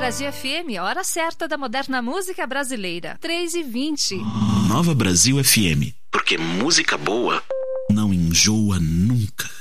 Brasil FM, hora certa da moderna música brasileira. 3h20. Nova Brasil FM, porque música boa não enjoa nunca.